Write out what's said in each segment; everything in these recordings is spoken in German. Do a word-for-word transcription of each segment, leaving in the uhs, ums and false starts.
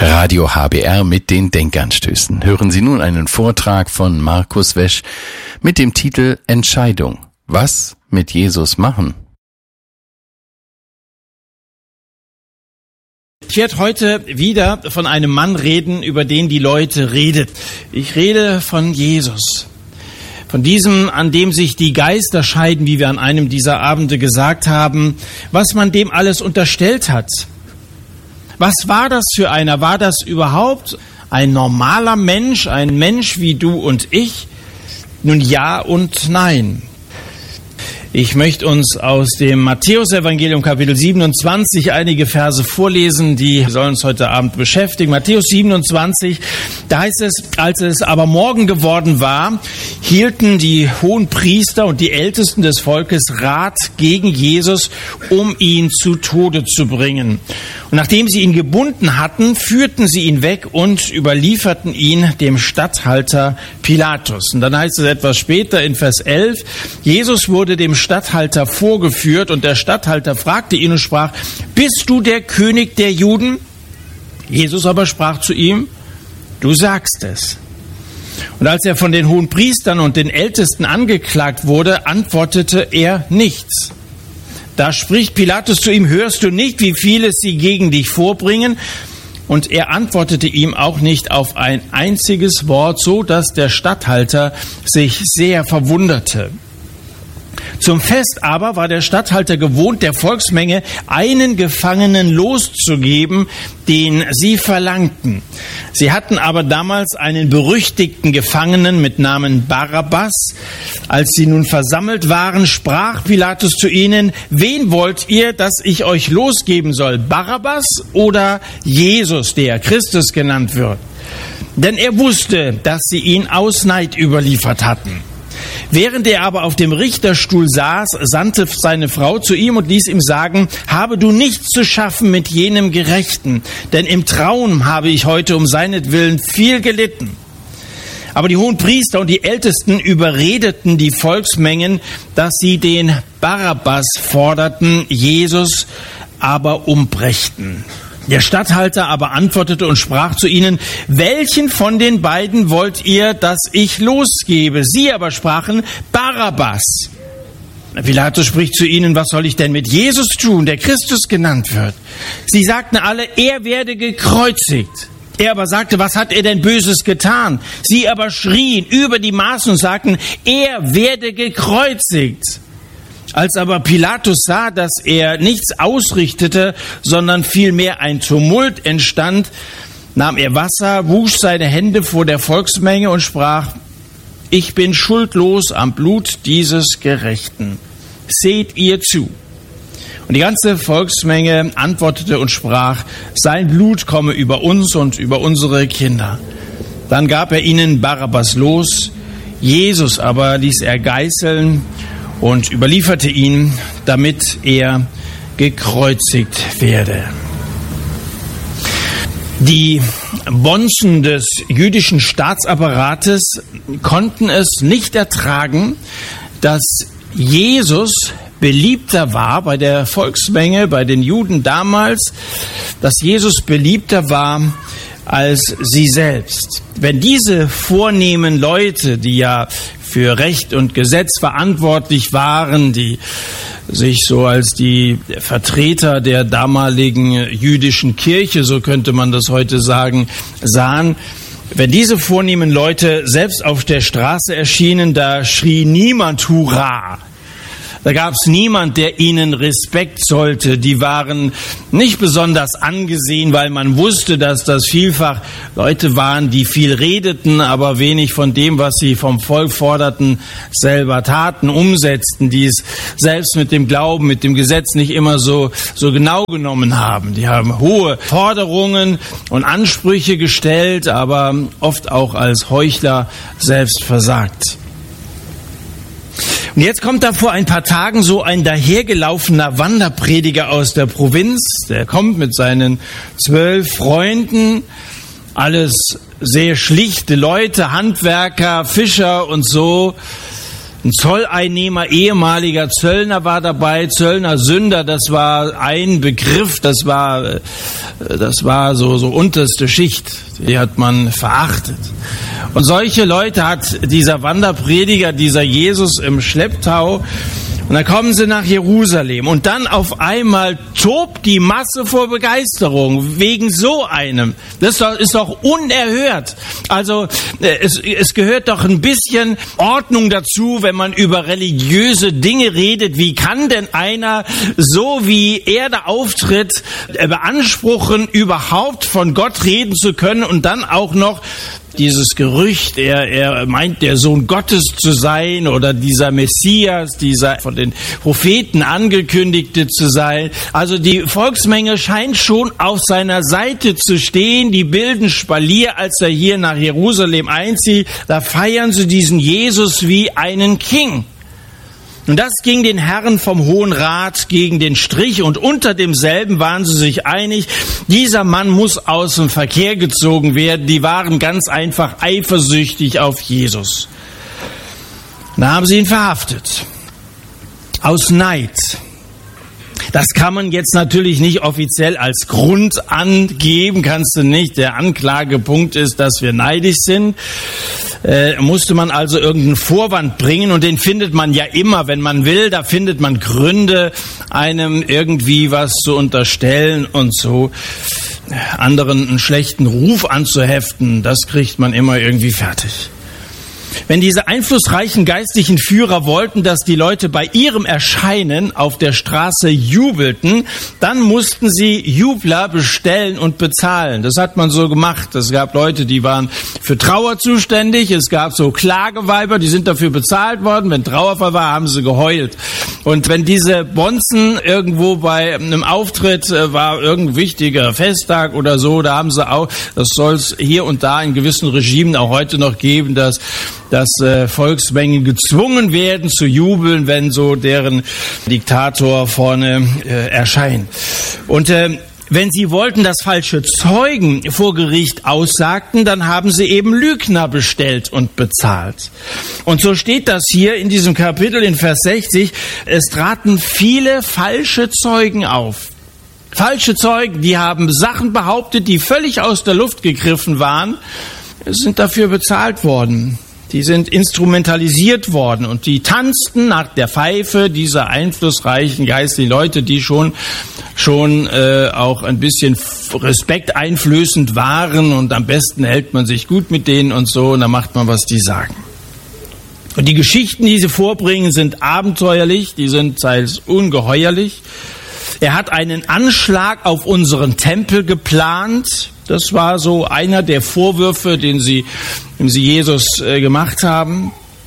Radio H B R mit den Denkanstößen. Hören Sie nun einen Vortrag von Markus Wesch mit dem Titel Entscheidung. Was mit Jesus machen? Ich werde heute wieder von einem Mann reden, über den die Leute reden. Ich rede von Jesus. Von diesem, an dem sich die Geister scheiden, wie wir an einem dieser Abende gesagt haben, was man dem alles unterstellt hat. Was war das für einer? War das überhaupt ein normaler Mensch, ein Mensch wie du und ich? Nun ja und nein. Ich möchte uns aus dem Matthäus-Evangelium Kapitel siebenundzwanzig einige Verse vorlesen, die sollen uns heute Abend beschäftigen. Matthäus siebenundzwanzig, da heißt es, als es aber Morgen geworden war, hielten die Hohenpriester und die Ältesten des Volkes Rat gegen Jesus, um ihn zu Tode zu bringen. Und nachdem sie ihn gebunden hatten, führten sie ihn weg und überlieferten ihn dem Statthalter Pilatus. Und dann heißt es etwas später in Vers elf, Jesus wurde dem Statthalter vorgeführt und der Statthalter fragte ihn und sprach, bist du der König der Juden? Jesus aber sprach zu ihm, du sagst es. Und als er von den Hohenpriestern und den Ältesten angeklagt wurde, antwortete er nichts. Da spricht Pilatus zu ihm, hörst du nicht, wie vieles sie gegen dich vorbringen? Und er antwortete ihm auch nicht auf ein einziges Wort, so dass der Statthalter sich sehr verwunderte. Zum Fest aber war der Statthalter gewohnt, der Volksmenge einen Gefangenen loszugeben, den sie verlangten. Sie hatten aber damals einen berüchtigten Gefangenen mit Namen Barabbas. Als sie nun versammelt waren, sprach Pilatus zu ihnen, wen wollt ihr, dass ich euch losgeben soll, Barabbas oder Jesus, der Christus genannt wird? Denn er wusste, dass sie ihn aus Neid überliefert hatten. Während er aber auf dem Richterstuhl saß, sandte seine Frau zu ihm und ließ ihm sagen, habe du nichts zu schaffen mit jenem Gerechten, denn im Traum habe ich heute um seinetwillen viel gelitten. Aber die Hohenpriester und die Ältesten überredeten die Volksmengen, dass sie den Barabbas forderten, Jesus aber umbrächten. Der Statthalter aber antwortete und sprach zu ihnen, welchen von den beiden wollt ihr, dass ich losgebe? Sie aber sprachen, Barabbas. Pilatus spricht zu ihnen, was soll ich denn mit Jesus tun, der Christus genannt wird? Sie sagten alle, er werde gekreuzigt. Er aber sagte, was hat er denn Böses getan? Sie aber schrien über die Maßen und sagten, er werde gekreuzigt. Als aber Pilatus sah, dass er nichts ausrichtete, sondern vielmehr ein Tumult entstand, nahm er Wasser, wusch seine Hände vor der Volksmenge und sprach, ich bin schuldlos am Blut dieses Gerechten. Seht ihr zu. Und die ganze Volksmenge antwortete und sprach, sein Blut komme über uns und über unsere Kinder. Dann gab er ihnen Barabbas los, Jesus aber ließ er geißeln und überlieferte ihn, damit er gekreuzigt werde. Die Bonzen des jüdischen Staatsapparates konnten es nicht ertragen, dass Jesus beliebter war bei der Volksmenge, bei den Juden damals, dass Jesus beliebter war als sie selbst. Wenn diese vornehmen Leute, die ja für Recht und Gesetz verantwortlich waren, die sich so als die Vertreter der damaligen jüdischen Kirche, so könnte man das heute sagen, sahen, wenn diese vornehmen Leute selbst auf der Straße erschienen, da schrie niemand Hurra. Da gab es niemand, der ihnen Respekt zollte. Die waren nicht besonders angesehen, weil man wusste, dass das vielfach Leute waren, die viel redeten, aber wenig von dem, was sie vom Volk forderten, selber taten, umsetzten, die es selbst mit dem Glauben, mit dem Gesetz nicht immer so, so genau genommen haben. Die haben hohe Forderungen und Ansprüche gestellt, aber oft auch als Heuchler selbst versagt. Und jetzt kommt da vor ein paar Tagen so ein dahergelaufener Wanderprediger aus der Provinz. Der kommt mit seinen zwölf Freunden, alles sehr schlichte Leute, Handwerker, Fischer und so. Ein Zolleinnehmer, ehemaliger Zöllner war dabei, Zöllner, Sünder, das war ein Begriff, das war, das war so, so unterste Schicht, die hat man verachtet. Und solche Leute hat dieser Wanderprediger, dieser Jesus im Schlepptau. Und dann kommen sie nach Jerusalem und dann auf einmal tobt die Masse vor Begeisterung wegen so einem. Das ist doch, ist doch unerhört. Also es, es gehört doch ein bisschen Ordnung dazu, wenn man über religiöse Dinge redet. Wie kann denn einer, so wie er da auftritt, beanspruchen, überhaupt von Gott reden zu können und dann auch noch dieses Gerücht, er, er meint, der Sohn Gottes zu sein oder dieser Messias, dieser von den Propheten angekündigte zu sein. Also die Volksmenge scheint schon auf seiner Seite zu stehen. Die bilden Spalier, als er hier nach Jerusalem einzieht. Da feiern sie diesen Jesus wie einen King. Und das ging den Herren vom Hohen Rat gegen den Strich und unter demselben waren sie sich einig, dieser Mann muss aus dem Verkehr gezogen werden. Die waren ganz einfach eifersüchtig auf Jesus. Da haben sie ihn verhaftet. Aus Neid. Das kann man jetzt natürlich nicht offiziell als Grund angeben, kannst du nicht. Der Anklagepunkt ist, dass wir neidisch sind. Äh, musste man also irgendeinen Vorwand bringen und den findet man ja immer, wenn man will. Da findet man Gründe, einem irgendwie was zu unterstellen und so anderen einen schlechten Ruf anzuheften. Das kriegt man immer irgendwie fertig. Wenn diese einflussreichen geistlichen Führer wollten, dass die Leute bei ihrem Erscheinen auf der Straße jubelten, dann mussten sie Jubler bestellen und bezahlen. Das hat man so gemacht. Es gab Leute, die waren für Trauer zuständig. Es gab so Klageweiber, die sind dafür bezahlt worden. Wenn Trauerfall war, haben sie geheult. Und wenn diese Bonzen irgendwo bei einem Auftritt äh, war, irgendein wichtiger Festtag oder so, da haben sie auch, das soll es hier und da in gewissen Regimen auch heute noch geben, dass dass äh, Volksmengen gezwungen werden zu jubeln, wenn so deren Diktator vorne äh, erscheint. Und äh, wenn sie wollten, dass falsche Zeugen vor Gericht aussagten, dann haben sie eben Lügner bestellt und bezahlt. Und so steht das hier in diesem Kapitel in Vers sechzig. Es traten viele falsche Zeugen auf. Falsche Zeugen, die haben Sachen behauptet, die völlig aus der Luft gegriffen waren, sind dafür bezahlt worden. Die sind instrumentalisiert worden und die tanzten nach der Pfeife dieser einflussreichen geistlichen Leute, die schon schon äh, auch ein bisschen respekteinflößend waren und am besten hält man sich gut mit denen und so und dann macht man, was die sagen. Und die Geschichten, die sie vorbringen, sind abenteuerlich, die sind teils ungeheuerlich. Er hat einen Anschlag auf unseren Tempel geplant. Das war so einer der Vorwürfe, den sie, den sie Jesus äh, gemacht haben.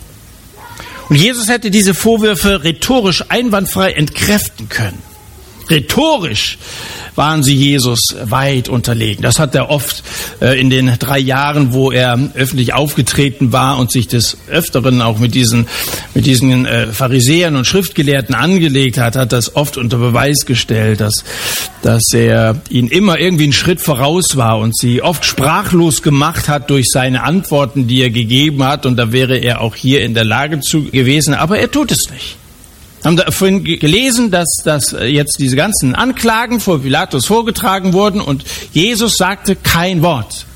Und Jesus hätte diese Vorwürfe rhetorisch einwandfrei entkräften können. Rhetorisch waren sie Jesus weit unterlegen. Das hat er oft äh, in den drei Jahren, wo er öffentlich aufgetreten war und sich des Öfteren auch mit diesen mit diesen äh, Pharisäern und Schriftgelehrten angelegt hat, hat das oft unter Beweis gestellt, dass dass er ihnen immer irgendwie einen Schritt voraus war und sie oft sprachlos gemacht hat durch seine Antworten, die er gegeben hat. Und da wäre er auch hier in der Lage zu gewesen, aber er tut es nicht. Wir haben da vorhin gelesen, dass, dass jetzt diese ganzen Anklagen vor Pilatus vorgetragen wurden und Jesus sagte kein Wort.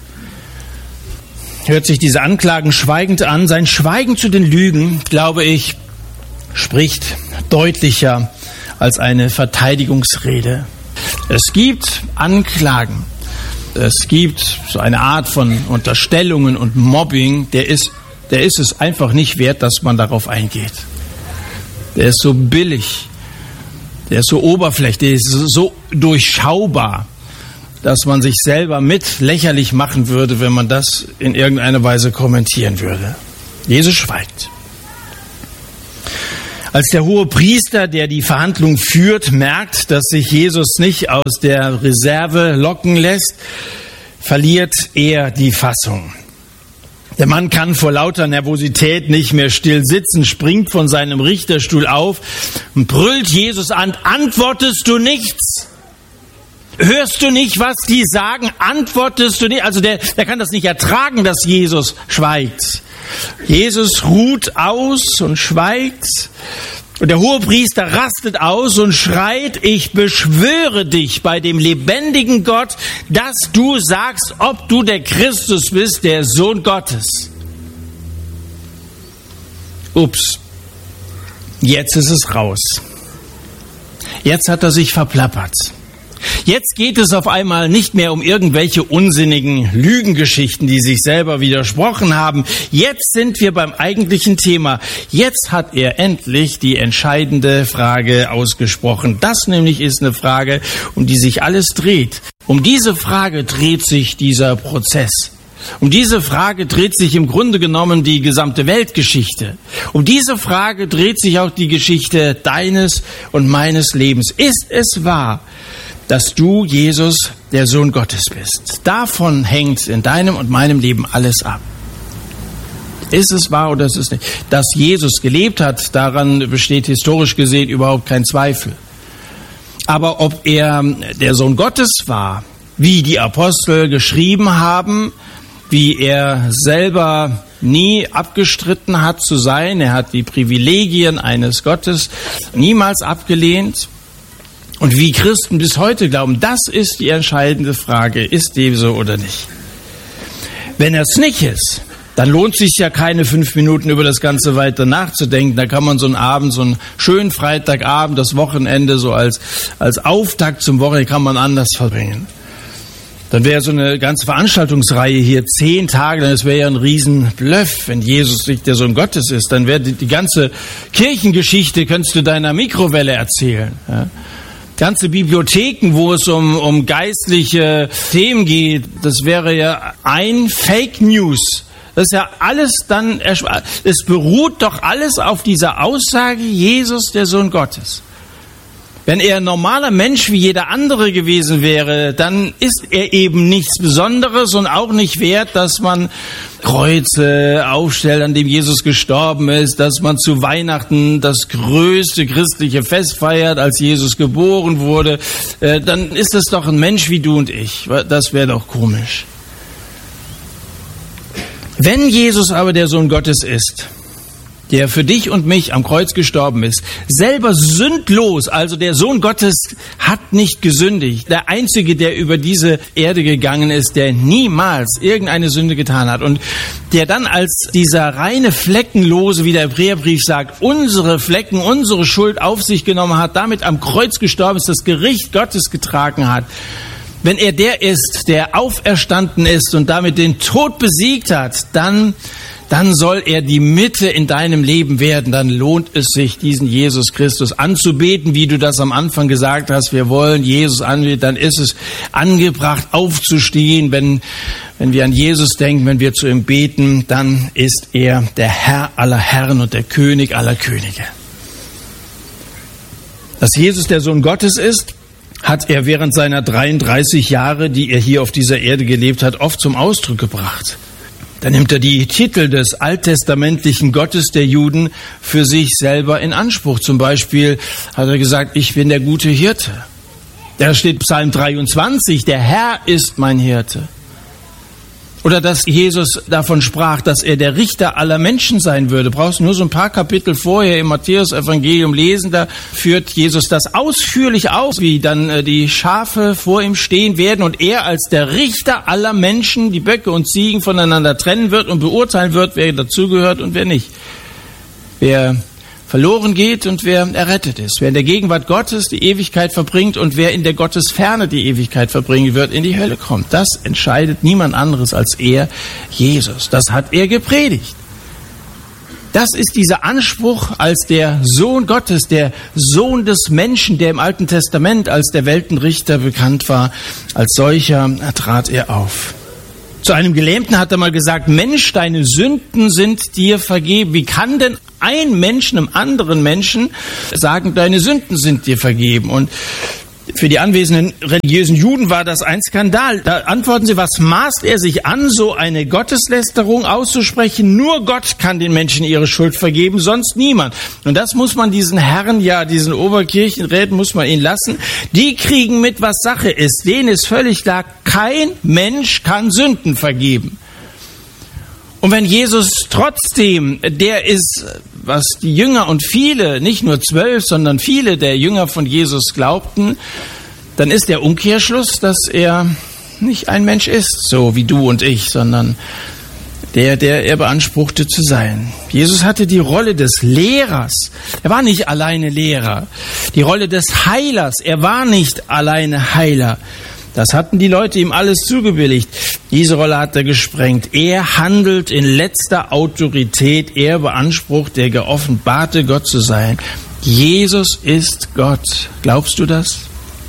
Hört sich diese Anklagen schweigend an. Sein Schweigen zu den Lügen, glaube ich, spricht deutlicher als eine Verteidigungsrede. Es gibt Anklagen. Es gibt so eine Art von Unterstellungen und Mobbing, der ist, der ist es einfach nicht wert, dass man darauf eingeht. Der ist so billig, der ist so oberflächlich, der ist so durchschaubar, dass man sich selber mit lächerlich machen würde, wenn man das in irgendeiner Weise kommentieren würde. Jesus schweigt. Als der hohe Priester, der die Verhandlung führt, merkt, dass sich Jesus nicht aus der Reserve locken lässt, verliert er die Fassung. Der Mann kann vor lauter Nervosität nicht mehr still sitzen, springt von seinem Richterstuhl auf und brüllt Jesus an: Antwortest du nichts? Hörst du nicht, was die sagen? Antwortest du nicht? Also der, der kann das nicht ertragen, dass Jesus schweigt. Jesus ruht aus und schweigt. Und der Hohepriester rastet aus und schreit, ich beschwöre dich bei dem lebendigen Gott, dass du sagst, ob du der Christus bist, der Sohn Gottes. Ups, jetzt ist es raus. Jetzt hat er sich verplappert. Jetzt geht es auf einmal nicht mehr um irgendwelche unsinnigen Lügengeschichten, die sich selber widersprochen haben. Jetzt sind wir beim eigentlichen Thema. Jetzt hat er endlich die entscheidende Frage ausgesprochen. Das nämlich ist eine Frage, um die sich alles dreht. Um diese Frage dreht sich dieser Prozess. Um diese Frage dreht sich im Grunde genommen die gesamte Weltgeschichte. Um diese Frage dreht sich auch die Geschichte deines und meines Lebens. Ist es wahr, dass du, Jesus, der Sohn Gottes bist? Davon hängt in deinem und meinem Leben alles ab. Ist es wahr oder ist es nicht? Dass Jesus gelebt hat, daran besteht historisch gesehen überhaupt kein Zweifel. Aber ob er der Sohn Gottes war, wie die Apostel geschrieben haben, wie er selber nie abgestritten hat zu sein, er hat die Privilegien eines Gottes niemals abgelehnt, und wie Christen bis heute glauben, das ist die entscheidende Frage, ist dem so oder nicht. Wenn er es nicht ist, dann lohnt es sich ja keine fünf Minuten über das Ganze weiter nachzudenken. Da kann man so einen Abend, so einen schönen Freitagabend, das Wochenende so als, als Auftakt zum Wochenende kann man anders verbringen. Dann wäre so eine ganze Veranstaltungsreihe hier, zehn Tage, das wäre ja ein Riesenbluff, wenn Jesus nicht der Sohn Gottes ist. Dann wäre die, die ganze Kirchengeschichte, könntest du deiner Mikrowelle erzählen. Ja. Ganze Bibliotheken, wo es um, um geistliche Themen geht, das wäre ja ein Fake News. Das ist ja alles dann, es beruht doch alles auf dieser Aussage, Jesus, der Sohn Gottes. Wenn er ein normaler Mensch wie jeder andere gewesen wäre, dann ist er eben nichts Besonderes und auch nicht wert, dass man Kreuze aufstellt, an dem Jesus gestorben ist, dass man zu Weihnachten das größte christliche Fest feiert, als Jesus geboren wurde. Dann ist es doch ein Mensch wie du und ich. Das wäre doch komisch. Wenn Jesus aber der Sohn Gottes ist, der für dich und mich am Kreuz gestorben ist, selber sündlos, also der Sohn Gottes hat nicht gesündigt, der Einzige, der über diese Erde gegangen ist, der niemals irgendeine Sünde getan hat und der dann als dieser reine Fleckenlose, wie der Hebräerbrief sagt, unsere Flecken, unsere Schuld auf sich genommen hat, damit am Kreuz gestorben ist, das Gericht Gottes getragen hat. Wenn er der ist, der auferstanden ist und damit den Tod besiegt hat, dann dann soll er die Mitte in deinem Leben werden. Dann lohnt es sich, diesen Jesus Christus anzubeten, wie du das am Anfang gesagt hast. Wir wollen Jesus anbeten. Dann ist es angebracht, aufzustehen. Wenn, wenn wir an Jesus denken, wenn wir zu ihm beten, dann ist er der Herr aller Herren und der König aller Könige. Dass Jesus der Sohn Gottes ist, hat er während seiner dreiunddreißig Jahre, die er hier auf dieser Erde gelebt hat, oft zum Ausdruck gebracht. Dann nimmt er die Titel des alttestamentlichen Gottes der Juden für sich selber in Anspruch. Zum Beispiel hat er gesagt, ich bin der gute Hirte. Da steht Psalm dreiundzwanzig, der Herr ist mein Hirte. Oder dass Jesus davon sprach, dass er der Richter aller Menschen sein würde. Brauchst nur so ein paar Kapitel vorher im Matthäus-Evangelium lesen, da führt Jesus das ausführlich aus, wie dann die Schafe vor ihm stehen werden und er als der Richter aller Menschen die Böcke und Ziegen voneinander trennen wird und beurteilen wird, wer dazugehört und wer nicht. Wer verloren geht und wer errettet ist. Wer in der Gegenwart Gottes die Ewigkeit verbringt und wer in der Gottesferne die Ewigkeit verbringen wird, in die Hölle kommt. Das entscheidet niemand anderes als er, Jesus. Das hat er gepredigt. Das ist dieser Anspruch als der Sohn Gottes, der Sohn des Menschen, der im Alten Testament als der Weltenrichter bekannt war. Als solcher trat er auf. Zu einem Gelähmten hat er mal gesagt, Mensch, deine Sünden sind dir vergeben. Wie kann denn ein Mensch einem anderen Menschen sagen, deine Sünden sind dir vergeben? Und für die anwesenden religiösen Juden war das ein Skandal. Da antworten sie, was maßt er sich an, so eine Gotteslästerung auszusprechen? Nur Gott kann den Menschen ihre Schuld vergeben, sonst niemand. Und das muss man diesen Herren, ja, diesen Oberkirchenräten, muss man ihnen lassen. Die kriegen mit, was Sache ist. Denen ist völlig klar, kein Mensch kann Sünden vergeben. Und wenn Jesus trotzdem der ist, was die Jünger und viele, nicht nur zwölf, sondern viele der Jünger von Jesus glaubten, dann ist der Umkehrschluss, dass er nicht ein Mensch ist, so wie du und ich, sondern der, der er beanspruchte zu sein. Jesus hatte die Rolle des Lehrers. Er war nicht alleine Lehrer. Die Rolle des Heilers. Er war nicht alleine Heiler. Das hatten die Leute ihm alles zugebilligt. Diese Rolle hat er gesprengt. Er handelt in letzter Autorität. Er beansprucht, der geoffenbarte Gott zu sein. Jesus ist Gott. Glaubst du das?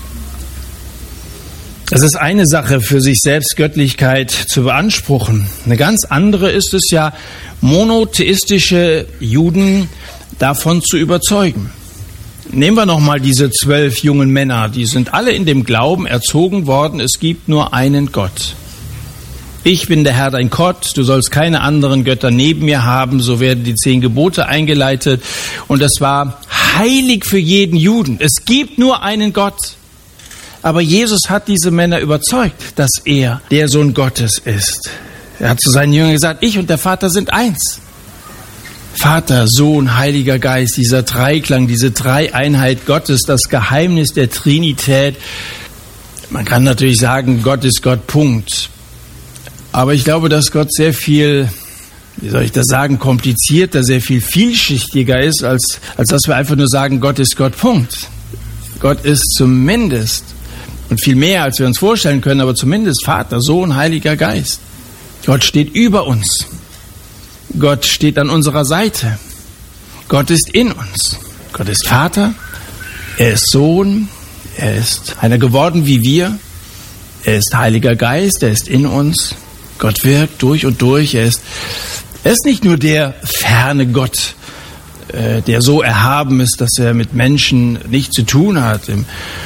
Es ist eine Sache, für sich selbst Göttlichkeit zu beanspruchen. Eine ganz andere ist es ja, monotheistische Juden davon zu überzeugen. Nehmen wir noch mal diese zwölf jungen Männer. Die sind alle in dem Glauben erzogen worden, es gibt nur einen Gott. Ich bin der Herr, dein Gott, du sollst keine anderen Götter neben mir haben. So werden die zehn Gebote eingeleitet. Und das war heilig für jeden Juden. Es gibt nur einen Gott. Aber Jesus hat diese Männer überzeugt, dass er der Sohn Gottes ist. Er hat zu seinen Jüngern gesagt, ich und der Vater sind eins. Vater, Sohn, Heiliger Geist, dieser Dreiklang, diese Dreieinheit Gottes, das Geheimnis der Trinität. Man kann natürlich sagen, Gott ist Gott, Punkt. Aber ich glaube, dass Gott sehr viel, wie soll ich das sagen, komplizierter, sehr viel vielschichtiger ist, als, als dass wir einfach nur sagen, Gott ist Gott, Punkt. Gott ist zumindest und viel mehr, als wir uns vorstellen können, aber zumindest Vater, Sohn, Heiliger Geist. Gott steht über uns. Gott steht an unserer Seite. Gott ist in uns. Gott ist Vater. Er ist Sohn. Er ist einer geworden wie wir. Er ist Heiliger Geist. Er ist in uns. Gott wirkt durch und durch. Er ist, er ist nicht nur der ferne Gott, äh, der so erhaben ist, dass er mit Menschen nichts zu tun hat. Im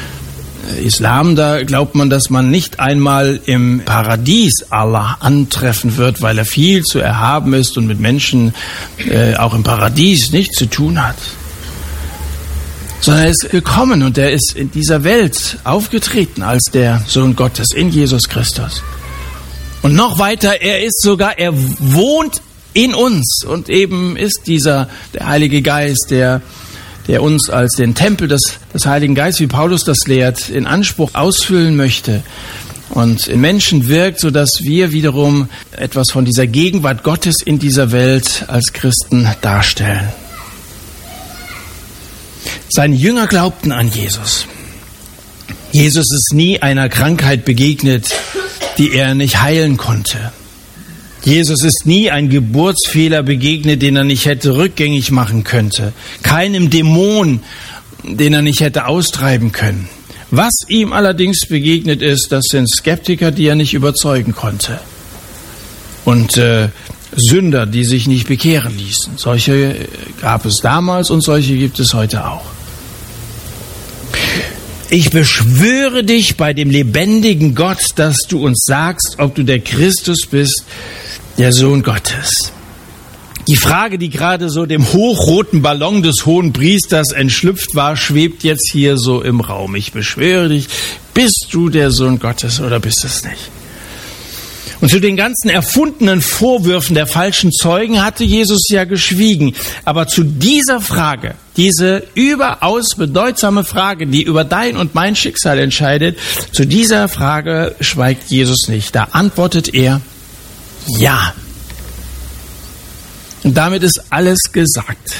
Islam, da glaubt man, dass man nicht einmal im Paradies Allah antreffen wird, weil er viel zu erhaben ist und mit Menschen äh, auch im Paradies nichts zu tun hat. Sondern er ist gekommen und er ist in dieser Welt aufgetreten als der Sohn Gottes in Jesus Christus. Und noch weiter, er ist sogar, er wohnt in uns und eben ist dieser, der Heilige Geist, der der uns als den Tempel des, des Heiligen Geistes, wie Paulus das lehrt, in Anspruch ausfüllen möchte und in Menschen wirkt, sodass wir wiederum etwas von dieser Gegenwart Gottes in dieser Welt als Christen darstellen. Seine Jünger glaubten an Jesus. Jesus ist nie einer Krankheit begegnet, die er nicht heilen konnte. Jesus ist nie ein Geburtsfehler begegnet, den er nicht hätte rückgängig machen können. Keinem Dämon, den er nicht hätte austreiben können. Was ihm allerdings begegnet ist, das sind Skeptiker, die er nicht überzeugen konnte. Und äh, Sünder, die sich nicht bekehren ließen. Solche gab es damals und solche gibt es heute auch. Ich beschwöre dich bei dem lebendigen Gott, dass du uns sagst, ob du der Christus bist, der Sohn Gottes. Die Frage, die gerade so dem hochroten Ballon des hohen Priesters entschlüpft war, schwebt jetzt hier so im Raum. Ich beschwöre dich, bist du der Sohn Gottes oder bist es nicht? Und zu den ganzen erfundenen Vorwürfen der falschen Zeugen hatte Jesus ja geschwiegen. Aber zu dieser Frage, diese überaus bedeutsame Frage, die über dein und mein Schicksal entscheidet, zu dieser Frage schweigt Jesus nicht. Da antwortet er, ja. Und damit ist alles gesagt.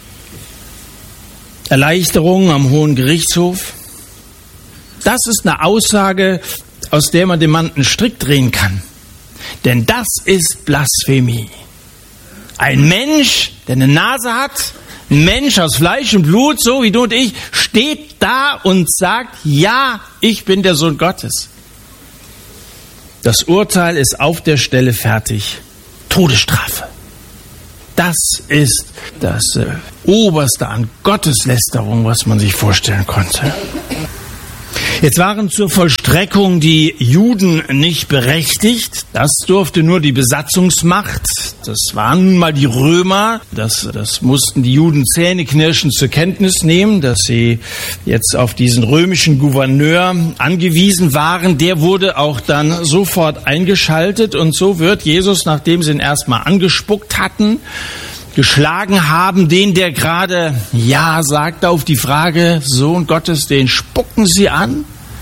Erleichterung am Hohen Gerichtshof. Das ist eine Aussage, aus der man dem Mann einen Strick drehen kann. Denn das ist Blasphemie. Ein Mensch, der eine Nase hat, ein Mensch aus Fleisch und Blut, so wie du und ich, steht da und sagt, ja, ich bin der Sohn Gottes. Das Urteil ist auf der Stelle fertig. Todesstrafe. Das ist das äh, Oberste an Gotteslästerung, was man sich vorstellen konnte. Jetzt waren zur Vollstreckung die Juden nicht berechtigt. Das durfte nur die Besatzungsmacht. Das waren nun mal die Römer. Das, das mussten die Juden zähneknirschend zur Kenntnis nehmen, dass sie jetzt auf diesen römischen Gouverneur angewiesen waren. Der wurde auch dann sofort eingeschaltet. Und so wird Jesus, nachdem sie ihn erstmal angespuckt hatten, geschlagen haben, den, der gerade Ja sagte auf die Frage, Sohn Gottes, den spucken Sie an?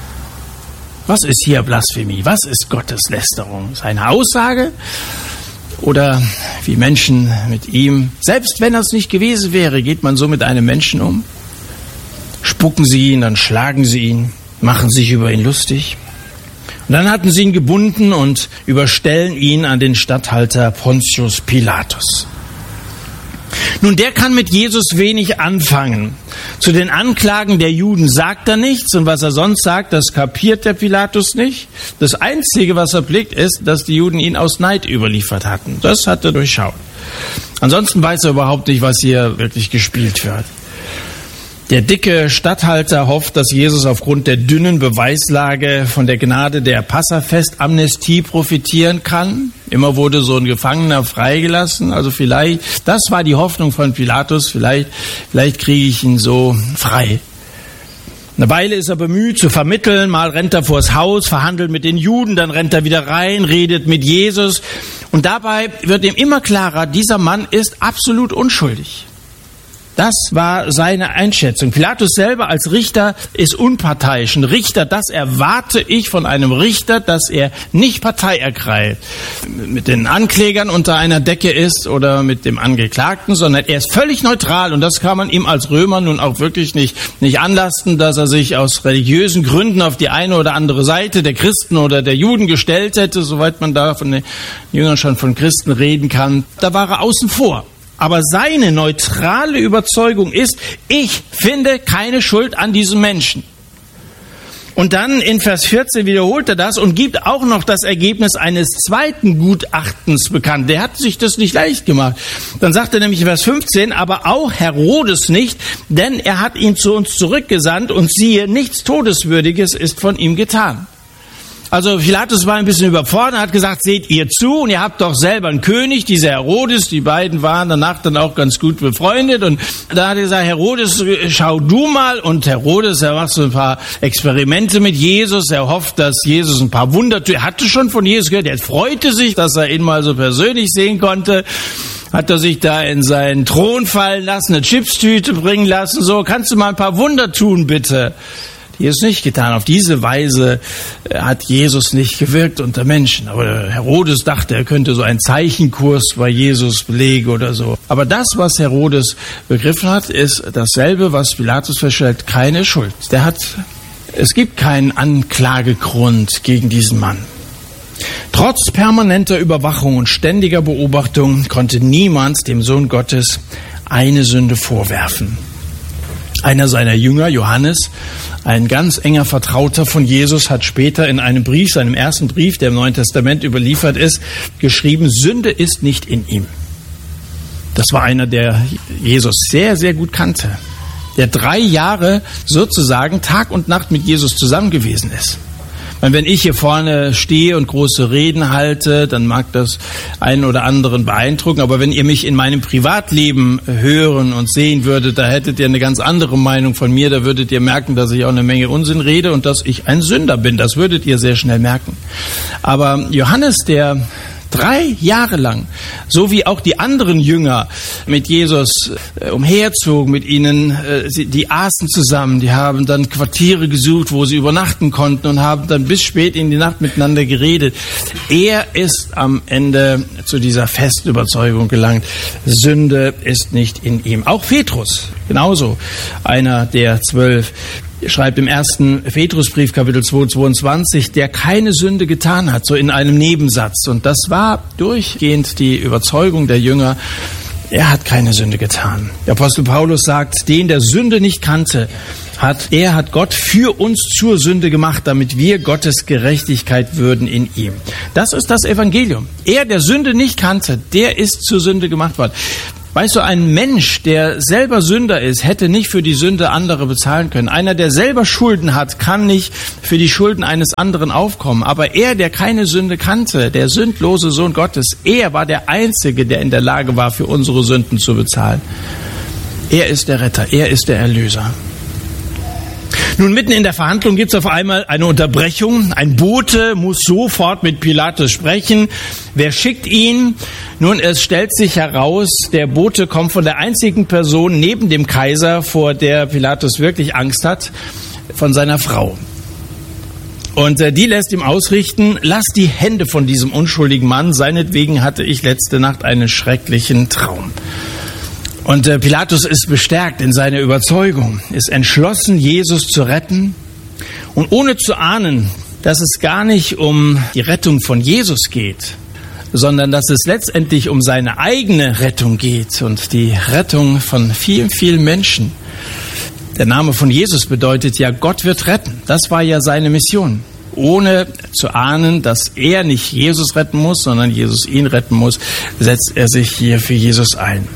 Was ist hier Blasphemie? Was ist Gotteslästerung? Seine Aussage? Oder wie Menschen mit ihm, selbst wenn das nicht gewesen wäre, geht man so mit einem Menschen um? Spucken Sie ihn, dann schlagen Sie ihn, machen sich über ihn lustig. Und dann hatten sie ihn gebunden und überstellen ihn an den Statthalter Pontius Pilatus. Nun, der kann mit Jesus wenig anfangen. Zu den Anklagen der Juden sagt er nichts und was er sonst sagt, das kapiert der Pilatus nicht. Das Einzige, was er blickt, ist, dass die Juden ihn aus Neid überliefert hatten. Das hat er durchschaut. Ansonsten weiß er überhaupt nicht, was hier wirklich gespielt wird. Der dicke Statthalter hofft, dass Jesus aufgrund der dünnen Beweislage von der Gnade der Passafestamnestie profitieren kann. Immer wurde so ein Gefangener freigelassen. Also vielleicht, das war die Hoffnung von Pilatus, vielleicht, vielleicht kriege ich ihn so frei. Eine Weile ist er bemüht zu vermitteln, mal rennt er vors Haus, verhandelt mit den Juden, dann rennt er wieder rein, redet mit Jesus. Und dabei wird ihm immer klarer, dieser Mann ist absolut unschuldig. Das war seine Einschätzung. Pilatus selber als Richter ist unparteiisch. Ein Richter, das erwarte ich von einem Richter, dass er nicht Partei ergreift, mit den Anklägern unter einer Decke ist oder mit dem Angeklagten, sondern er ist völlig neutral. Und das kann man ihm als Römer nun auch wirklich nicht, nicht anlasten, dass er sich aus religiösen Gründen auf die eine oder andere Seite der Christen oder der Juden gestellt hätte, soweit man da von den Jüngern schon von Christen reden kann. Da war er außen vor. Aber seine neutrale Überzeugung ist, ich finde keine Schuld an diesem Menschen. Und dann in Vers vierzehn wiederholt er das und gibt auch noch das Ergebnis eines zweiten Gutachtens bekannt. Der hat sich das nicht leicht gemacht. Dann sagt er nämlich in Vers fünfzehn, aber auch Herodes nicht, denn er hat ihn zu uns zurückgesandt und siehe, nichts Todeswürdiges ist von ihm getan. Also Pilatus war ein bisschen überfordert, hat gesagt, seht ihr zu und ihr habt doch selber einen König, dieser Herodes, die beiden waren danach dann auch ganz gut befreundet und da hat er gesagt, Herodes, schau du mal und Herodes, er macht so ein paar Experimente mit Jesus, er hofft, dass Jesus ein paar Wunder tut, er hatte schon von Jesus gehört, er freute sich, dass er ihn mal so persönlich sehen konnte. Hat er sich da in seinen Thron fallen lassen, eine Chipstüte bringen lassen, so, kannst du mal ein paar Wunder tun, bitte? Jesus nicht getan. Auf diese Weise hat Jesus nicht gewirkt unter Menschen. Aber Herodes dachte, er könnte so einen Zeichenkurs bei Jesus belegen oder so. Aber das, was Herodes begriffen hat, ist dasselbe, was Pilatus feststellt, keine Schuld. Der hat, es gibt keinen Anklagegrund gegen diesen Mann. Trotz permanenter Überwachung und ständiger Beobachtung konnte niemand dem Sohn Gottes eine Sünde vorwerfen. Einer seiner Jünger, Johannes, ein ganz enger Vertrauter von Jesus, hat später in einem Brief, seinem ersten Brief, der im Neuen Testament überliefert ist, geschrieben, Sünde ist nicht in ihm. Das war einer, der Jesus sehr, sehr gut kannte, der drei Jahre sozusagen Tag und Nacht mit Jesus zusammen gewesen ist. Wenn ich hier vorne stehe und große Reden halte, dann mag das einen oder anderen beeindrucken. Aber wenn ihr mich in meinem Privatleben hören und sehen würdet, da hättet ihr eine ganz andere Meinung von mir. Da würdet ihr merken, dass ich auch eine Menge Unsinn rede und dass ich ein Sünder bin. Das würdet ihr sehr schnell merken. Aber Johannes, der drei Jahre lang, so wie auch die anderen Jünger mit Jesus äh, umherzogen, mit ihnen, äh, sie, die aßen zusammen, die haben dann Quartiere gesucht, wo sie übernachten konnten und haben dann bis spät in die Nacht miteinander geredet. Er ist am Ende zu dieser festen Überzeugung gelangt, Sünde ist nicht in ihm. Auch Petrus, genauso einer der zwölf, schreibt im ersten Petrusbrief, Kapitel zwei, zweiundzwanzig, der keine Sünde getan hat, so in einem Nebensatz. Und das war durchgehend die Überzeugung der Jünger, er hat keine Sünde getan. Der Apostel Paulus sagt, den der Sünde nicht kannte, hat, er hat Gott für uns zur Sünde gemacht, damit wir Gottes Gerechtigkeit würden in ihm. Das ist das Evangelium. Er, der Sünde nicht kannte, der ist zur Sünde gemacht worden. Weißt du, ein Mensch, der selber Sünder ist, hätte nicht für die Sünde anderer bezahlen können. Einer, der selber Schulden hat, kann nicht für die Schulden eines anderen aufkommen. Aber er, der keine Sünde kannte, der sündlose Sohn Gottes, er war der Einzige, der in der Lage war, für unsere Sünden zu bezahlen. Er ist der Retter, er ist der Erlöser. Nun, mitten in der Verhandlung gibt es auf einmal eine Unterbrechung. Ein Bote muss sofort mit Pilatus sprechen. Wer schickt ihn? Nun, es stellt sich heraus, der Bote kommt von der einzigen Person neben dem Kaiser, vor der Pilatus wirklich Angst hat, von seiner Frau. Und äh, die lässt ihm ausrichten, lass die Hände von diesem unschuldigen Mann, seinetwegen hatte ich letzte Nacht einen schrecklichen Traum. Und äh, Pilatus ist bestärkt in seiner Überzeugung, ist entschlossen, Jesus zu retten. Und ohne zu ahnen, dass es gar nicht um die Rettung von Jesus geht, sondern dass es letztendlich um seine eigene Rettung geht und die Rettung von vielen, vielen Menschen. Der Name von Jesus bedeutet ja, Gott wird retten. Das war ja seine Mission. Ohne zu ahnen, dass er nicht Jesus retten muss, sondern Jesus ihn retten muss, setzt er sich hier für Jesus ein.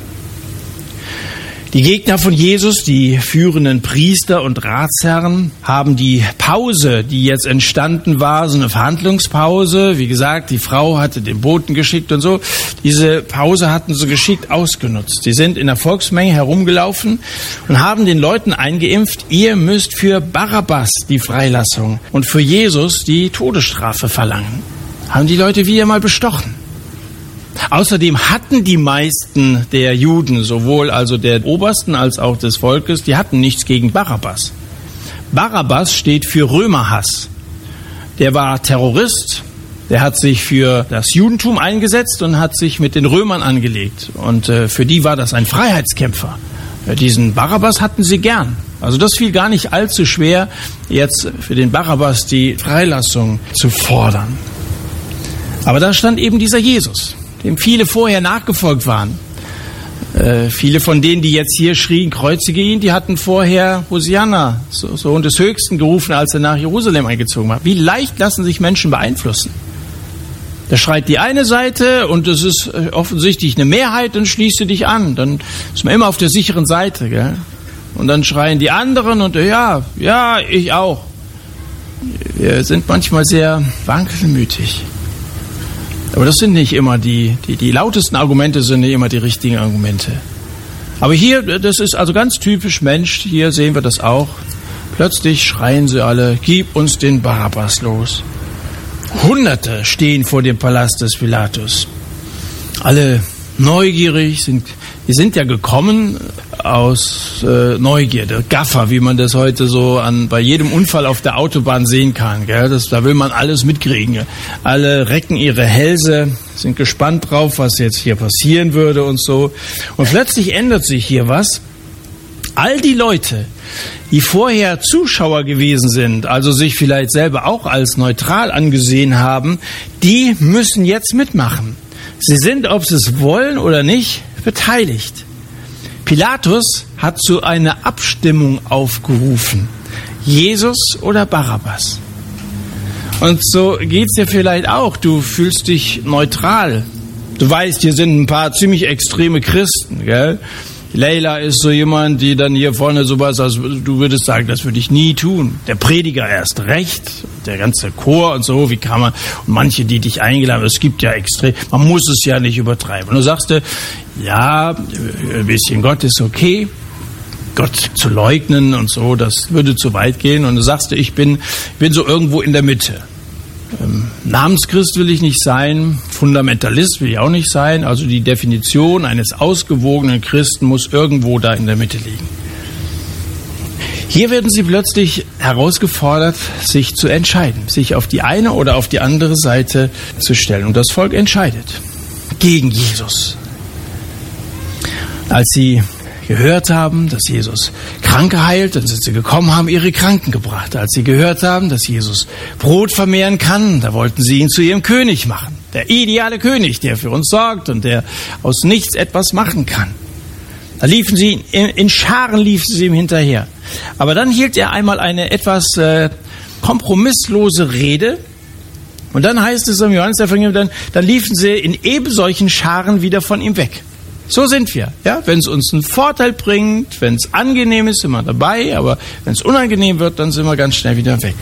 Die Gegner von Jesus, die führenden Priester und Ratsherren, haben die Pause, die jetzt entstanden war, so eine Verhandlungspause, wie gesagt, die Frau hatte den Boten geschickt und so, diese Pause hatten sie geschickt ausgenutzt. Sie sind in der Volksmenge herumgelaufen und haben den Leuten eingeimpft, ihr müsst für Barabbas die Freilassung und für Jesus die Todesstrafe verlangen. Haben die Leute wieder mal bestochen. Außerdem hatten die meisten der Juden, sowohl also der Obersten als auch des Volkes, die hatten nichts gegen Barabbas. Barabbas steht für Römerhass. Der war Terrorist, der hat sich für das Judentum eingesetzt und hat sich mit den Römern angelegt. Und äh, für die war das ein Freiheitskämpfer. Ja, diesen Barabbas hatten sie gern. Also das fiel gar nicht allzu schwer, jetzt für den Barabbas die Freilassung zu fordern. Aber da stand eben dieser Jesus, dem viele vorher nachgefolgt waren. Äh, viele von denen, die jetzt hier schrien, kreuzige ihn, die hatten vorher Hosianna, Sohn des Höchsten, gerufen, als er nach Jerusalem eingezogen war. Wie leicht lassen sich Menschen beeinflussen? Da schreit die eine Seite und es ist offensichtlich eine Mehrheit, dann schließt du dich an. Dann ist man immer auf der sicheren Seite, gell? Und dann schreien die anderen und ja, ja, ich auch. Wir sind manchmal sehr wankelmütig. Aber das sind nicht immer die, die, die lautesten Argumente sind nicht immer die richtigen Argumente. Aber hier, das ist also ganz typisch Mensch, hier sehen wir das auch. Plötzlich schreien sie alle, gib uns den Barabbas los. Hunderte stehen vor dem Palast des Pilatus. Alle neugierig, sind, die sind ja gekommen aus äh, Neugierde, Gaffer, wie man das heute so an bei jedem Unfall auf der Autobahn sehen kann. Gell? Das, da will man alles mitkriegen. Alle recken ihre Hälse, sind gespannt drauf, was jetzt hier passieren würde und so. Und plötzlich ändert sich hier was. All die Leute, die vorher Zuschauer gewesen sind, also sich vielleicht selber auch als neutral angesehen haben, die müssen jetzt mitmachen. Sie sind, ob sie es wollen oder nicht, beteiligt. Pilatus hat zu einer Abstimmung aufgerufen. Jesus oder Barabbas? Und so geht's dir vielleicht auch. Du fühlst dich neutral. Du weißt, hier sind ein paar ziemlich extreme Christen, gell? Leila ist so jemand, die dann hier vorne sowas, also du würdest sagen, das würde ich nie tun. Der Prediger erst recht, der ganze Chor und so, wie kann man, und manche, die dich eingeladen haben, es gibt ja extrem, man muss es ja nicht übertreiben. Und du sagst, ja, ein bisschen Gott ist okay, Gott zu leugnen und so, das würde zu weit gehen. Und du sagst, ich bin, bin so irgendwo in der Mitte. Ähm, Namenschrist will ich nicht sein, Fundamentalist will ich auch nicht sein, also die Definition eines ausgewogenen Christen muss irgendwo da in der Mitte liegen. Hier werden sie plötzlich herausgefordert, sich zu entscheiden, sich auf die eine oder auf die andere Seite zu stellen. Und das Volk entscheidet gegen Jesus. Als sie gehört haben, dass Jesus Kranke heilt, dann sind sie gekommen, haben ihre Kranken gebracht. Als sie gehört haben, dass Jesus Brot vermehren kann, da wollten sie ihn zu ihrem König machen. Der ideale König, der für uns sorgt und der aus nichts etwas machen kann. Da liefen sie, in, in Scharen liefen sie ihm hinterher. Aber dann hielt er einmal eine etwas äh, kompromisslose Rede. Und dann heißt es im Johannesevangelium, dann, dann liefen sie in eben solchen Scharen wieder von ihm weg. So sind wir. Ja? Wenn es uns einen Vorteil bringt, wenn es angenehm ist, sind wir dabei, aber wenn es unangenehm wird, dann sind wir ganz schnell wieder weg.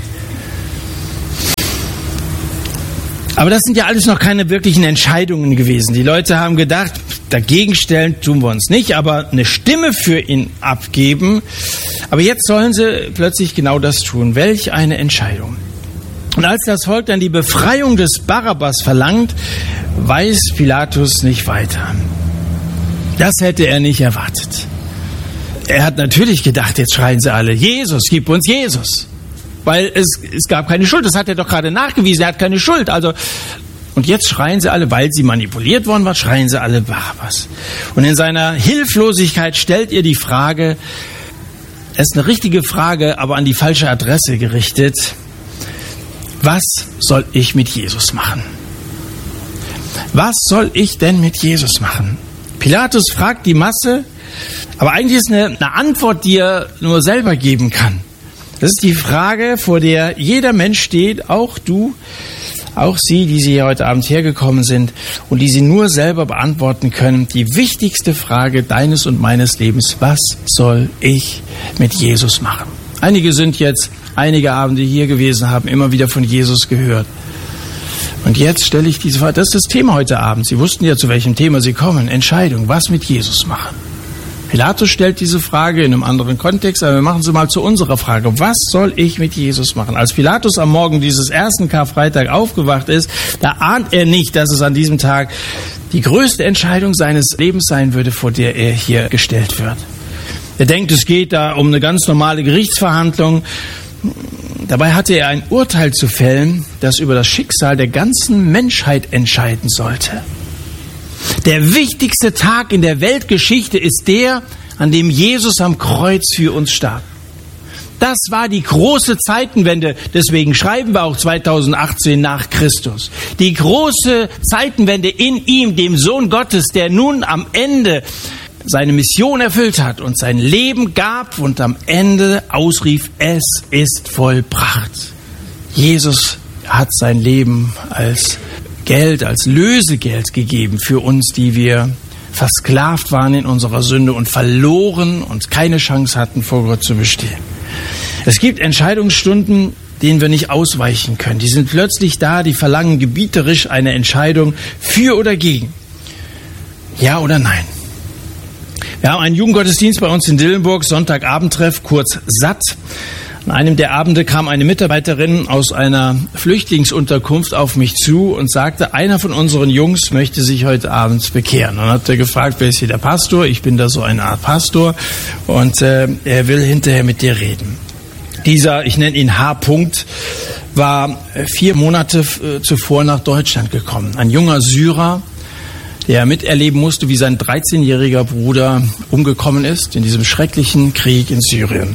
Aber das sind ja alles noch keine wirklichen Entscheidungen gewesen. Die Leute haben gedacht, dagegen stellen tun wir uns nicht, aber eine Stimme für ihn abgeben. Aber jetzt sollen sie plötzlich genau das tun. Welch eine Entscheidung. Und als das Volk dann die Befreiung des Barabbas verlangt, weiß Pilatus nicht weiter. Das hätte er nicht erwartet. Er hat natürlich gedacht, jetzt schreien sie alle, Jesus, gib uns Jesus. Weil es, es gab keine Schuld, das hat er doch gerade nachgewiesen, er hat keine Schuld. Also, und jetzt schreien sie alle, weil sie manipuliert worden waren, schreien sie alle Barabbas. Und in seiner Hilflosigkeit stellt ihr die Frage, es ist eine richtige Frage, aber an die falsche Adresse gerichtet. Was soll ich mit Jesus machen? Was soll ich denn mit Jesus machen? Pilatus fragt die Masse, aber eigentlich ist eine, eine Antwort, die er nur selber geben kann. Das ist die Frage, vor der jeder Mensch steht, auch du, auch Sie, die Sie hier heute Abend hergekommen sind und die Sie nur selber beantworten können. Die wichtigste Frage deines und meines Lebens, was soll ich mit Jesus machen? Einige sind jetzt einige Abende hier gewesen, haben immer wieder von Jesus gehört. Und jetzt stelle ich diese Frage, das ist das Thema heute Abend. Sie wussten ja, zu welchem Thema Sie kommen. Entscheidung, was mit Jesus machen? Pilatus stellt diese Frage in einem anderen Kontext, aber wir machen sie mal zu unserer Frage. Was soll ich mit Jesus machen? Als Pilatus am Morgen dieses ersten Karfreitag aufgewacht ist, da ahnt er nicht, dass es an diesem Tag die größte Entscheidung seines Lebens sein würde, vor der er hier gestellt wird. Er denkt, es geht da um eine ganz normale Gerichtsverhandlung. Dabei hatte er ein Urteil zu fällen, das über das Schicksal der ganzen Menschheit entscheiden sollte. Der wichtigste Tag in der Weltgeschichte ist der, an dem Jesus am Kreuz für uns starb. Das war die große Zeitenwende, deswegen schreiben wir auch zweitausendachtzehn nach Christus. Die große Zeitenwende in ihm, dem Sohn Gottes, der nun am Ende seine Mission erfüllt hat und sein Leben gab und am Ende ausrief, es ist vollbracht. Jesus hat sein Leben als Geld, als Lösegeld gegeben für uns, die wir versklavt waren in unserer Sünde und verloren und keine Chance hatten, vor Gott zu bestehen. Es gibt Entscheidungsstunden, denen wir nicht ausweichen können. Die sind plötzlich da, die verlangen gebieterisch eine Entscheidung für oder gegen. Ja oder nein? Wir haben einen Jugendgottesdienst bei uns in Dillenburg, Sonntagabendtreff, kurz S A T. An einem der Abende kam eine Mitarbeiterin aus einer Flüchtlingsunterkunft auf mich zu und sagte, einer von unseren Jungs möchte sich heute Abend bekehren. Dann hat er gefragt, wer ist hier der Pastor? Ich bin da so eine Art Pastor und äh, er will hinterher mit dir reden. Dieser, ich nenne ihn H. -Punkt, war vier Monate äh, zuvor nach Deutschland gekommen. Ein junger Syrer, der miterleben musste, wie sein dreizehnjähriger Bruder umgekommen ist in diesem schrecklichen Krieg in Syrien.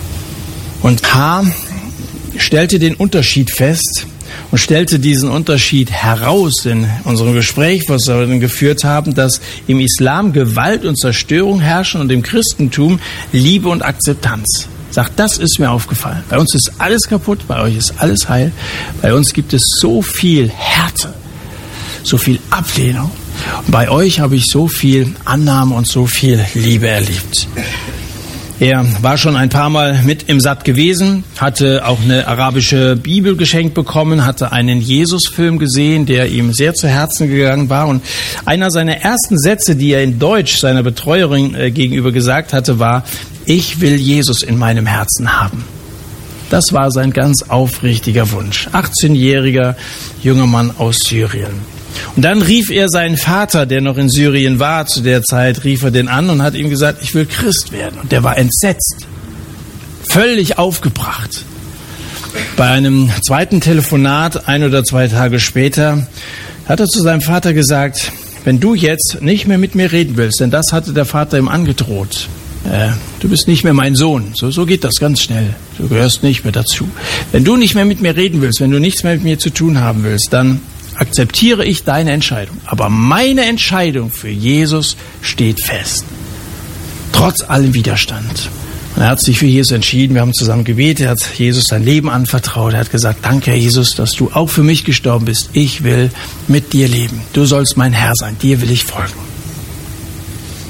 Und H. stellte den Unterschied fest und stellte diesen Unterschied heraus in unserem Gespräch, was wir dann geführt haben, dass im Islam Gewalt und Zerstörung herrschen und im Christentum Liebe und Akzeptanz. Sagt, das ist mir aufgefallen. Bei uns ist alles kaputt, bei euch ist alles heil. Bei uns gibt es so viel Härte, so viel Ablehnung. Und bei euch habe ich so viel Annahme und so viel Liebe erlebt. Er war schon ein paar Mal mit im S A T gewesen, hatte auch eine arabische Bibel geschenkt bekommen, hatte einen Jesus-Film gesehen, der ihm sehr zu Herzen gegangen war. Und einer seiner ersten Sätze, die er in Deutsch seiner Betreuerin äh, gegenüber gesagt hatte, war, ich will Jesus in meinem Herzen haben. Das war sein ganz aufrichtiger Wunsch. achtzehnjähriger junger Mann aus Syrien. Und dann rief er seinen Vater, der noch in Syrien war zu der Zeit, rief er den an und hat ihm gesagt, ich will Christ werden. Und der war entsetzt, völlig aufgebracht. Bei einem zweiten Telefonat, ein oder zwei Tage später, hat er zu seinem Vater gesagt, wenn du jetzt nicht mehr mit mir reden willst, denn das hatte der Vater ihm angedroht, äh, du bist nicht mehr mein Sohn, so, so geht das ganz schnell, du gehörst nicht mehr dazu. Wenn du nicht mehr mit mir reden willst, wenn du nichts mehr mit mir zu tun haben willst, dann akzeptiere ich deine Entscheidung. Aber meine Entscheidung für Jesus steht fest. Trotz allem Widerstand. Und er hat sich für Jesus entschieden. Wir haben zusammen gebetet. Er hat Jesus sein Leben anvertraut. Er hat gesagt, danke, Herr Jesus, dass du auch für mich gestorben bist. Ich will mit dir leben. Du sollst mein Herr sein. Dir will ich folgen.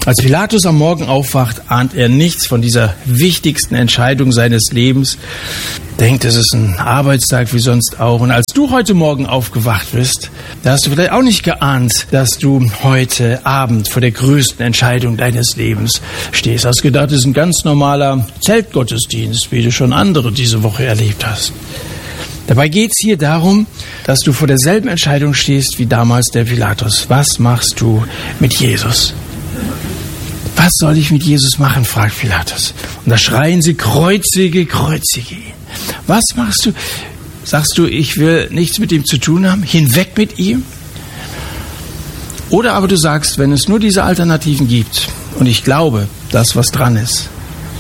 Als Pilatus am Morgen aufwacht, ahnt er nichts von dieser wichtigsten Entscheidung seines Lebens. Denkt, es ist ein Arbeitstag wie sonst auch. Und als du heute Morgen aufgewacht bist, da hast du vielleicht auch nicht geahnt, dass du heute Abend vor der größten Entscheidung deines Lebens stehst. Hast gedacht, es ist ein ganz normaler Zeltgottesdienst, wie du schon andere diese Woche erlebt hast. Dabei geht es hier darum, dass du vor derselben Entscheidung stehst wie damals der Pilatus. Was machst du mit Jesus? Was soll ich mit Jesus machen, fragt Pilatus. Und da schreien sie, kreuzige, kreuzige ihn. Was machst du? Sagst du, ich will nichts mit ihm zu tun haben? Hinweg mit ihm? Oder aber du sagst, wenn es nur diese Alternativen gibt und ich glaube, dass was dran ist,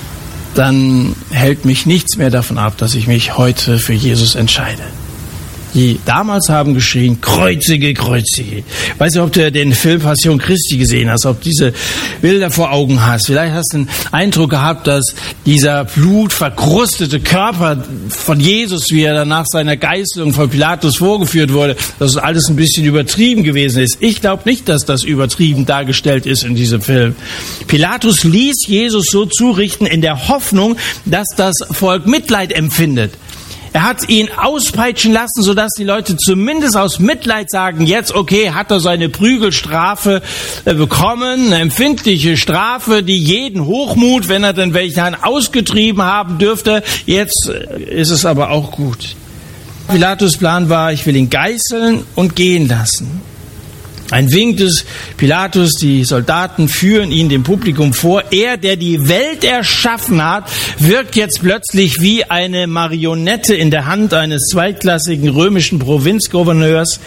dann hält mich nichts mehr davon ab, dass ich mich heute für Jesus entscheide. Die damals haben geschrien, kreuzige, kreuzige. Weißt du, ob du den Film Passion Christi gesehen hast, ob diese Bilder vor Augen hast. Vielleicht hast du den Eindruck gehabt, dass dieser blutverkrustete Körper von Jesus, wie er dann nach seiner Geißelung von Pilatus vorgeführt wurde, dass das alles ein bisschen übertrieben gewesen ist. Ich glaube nicht, dass das übertrieben dargestellt ist in diesem Film. Pilatus ließ Jesus so zurichten in der Hoffnung, dass das Volk Mitleid empfindet. Er hat ihn auspeitschen lassen, sodass die Leute zumindest aus Mitleid sagen, jetzt okay, hat er seine Prügelstrafe bekommen, eine empfindliche Strafe, die jeden Hochmut, wenn er denn welchen ausgetrieben haben dürfte, jetzt ist es aber auch gut. Pilatus' Plan war, ich will ihn geißeln und gehen lassen. Ein Wink des Pilatus, die Soldaten führen ihn dem Publikum vor. Er, der die Welt erschaffen hat, wirkt jetzt plötzlich wie eine Marionette in der Hand eines zweitklassigen römischen Provinzgouverneurs.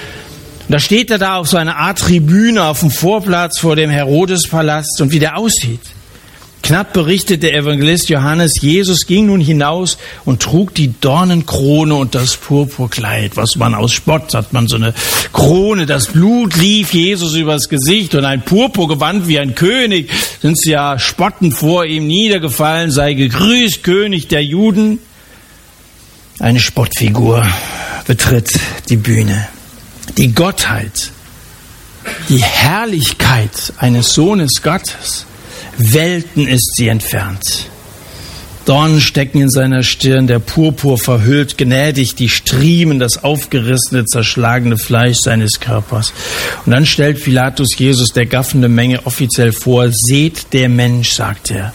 Da steht er da auf so einer Art Tribüne auf dem Vorplatz vor dem Herodespalast und wie der aussieht. Knapp berichtet der Evangelist Johannes, Jesus ging nun hinaus und trug die Dornenkrone und das Purpurkleid. Was man aus Spott hat man so eine Krone, das Blut lief Jesus übers Gesicht und ein Purpurgewand wie ein König. Sind sie ja spottend vor ihm niedergefallen, sei gegrüßt, König der Juden. Eine Spottfigur betritt die Bühne. Die Gottheit, die Herrlichkeit eines Sohnes Gottes, Welten ist sie entfernt. Dornen stecken in seiner Stirn, der Purpur verhüllt gnädig die Striemen, das aufgerissene, zerschlagene Fleisch seines Körpers. Und dann stellt Pilatus Jesus der gaffenden Menge offiziell vor, seht der Mensch, sagt er.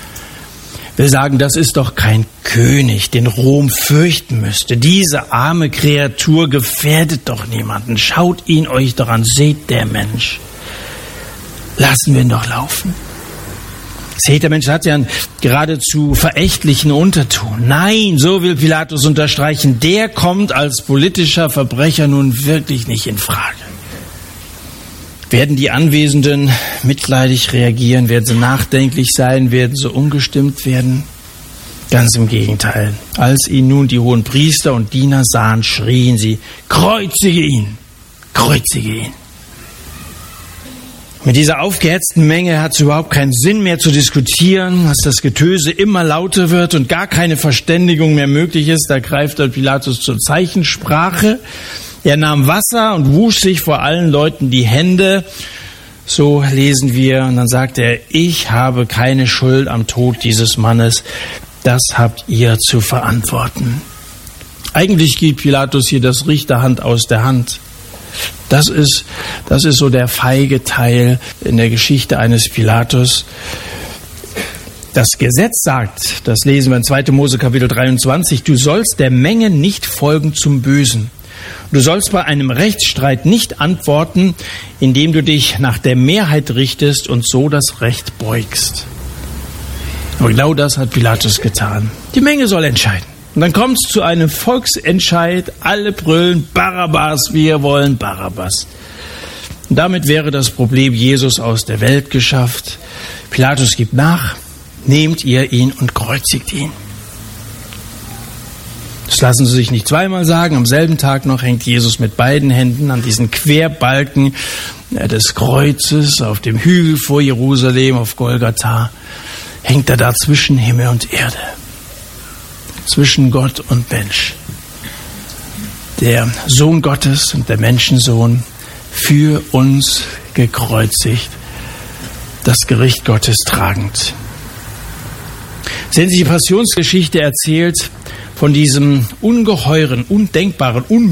Wir sagen, das ist doch kein König, den Rom fürchten müsste. Diese arme Kreatur gefährdet doch niemanden. Schaut ihn euch doch an, seht der Mensch. Lassen wir ihn doch laufen. Seht, der Mensch hat ja einen geradezu verächtlichen Unterton. Nein, so will Pilatus unterstreichen, der kommt als politischer Verbrecher nun wirklich nicht in Frage. Werden die Anwesenden mitleidig reagieren? Werden sie nachdenklich sein? Werden sie umgestimmt werden? Ganz im Gegenteil. Als ihn nun die hohen Priester und Diener sahen, schrien sie, kreuzige ihn, kreuzige ihn. Mit dieser aufgehetzten Menge hat es überhaupt keinen Sinn mehr zu diskutieren, als das Getöse immer lauter wird und gar keine Verständigung mehr möglich ist. Da greift der Pilatus zur Zeichensprache. Er nahm Wasser und wusch sich vor allen Leuten die Hände. So lesen wir. Und dann sagt er, ich habe keine Schuld am Tod dieses Mannes. Das habt ihr zu verantworten. Eigentlich gibt Pilatus hier das Richterhand aus der Hand. Das ist, das ist so der feige Teil in der Geschichte eines Pilatus. Das Gesetz sagt, das lesen wir in zweiter Mose Kapitel dreiundzwanzig, du sollst der Menge nicht folgen zum Bösen. Du sollst bei einem Rechtsstreit nicht antworten, indem du dich nach der Mehrheit richtest und so das Recht beugst. Aber genau das hat Pilatus getan. Die Menge soll entscheiden. Und dann kommt es zu einem Volksentscheid. Alle brüllen Barabbas, wir wollen Barabbas. Und damit wäre das Problem Jesus aus der Welt geschafft. Pilatus gibt nach, nehmt ihr ihn und kreuzigt ihn. Das lassen Sie sich nicht zweimal sagen. Am selben Tag noch hängt Jesus mit beiden Händen an diesen Querbalken des Kreuzes auf dem Hügel vor Jerusalem auf Golgatha. Hängt er da zwischen Himmel und Erde. Zwischen Gott und Mensch. Der Sohn Gottes und der Menschensohn für uns gekreuzigt. das Gericht Gottes tragend. Sehen Sie, die Passionsgeschichte erzählt von diesem ungeheuren, undenkbaren, un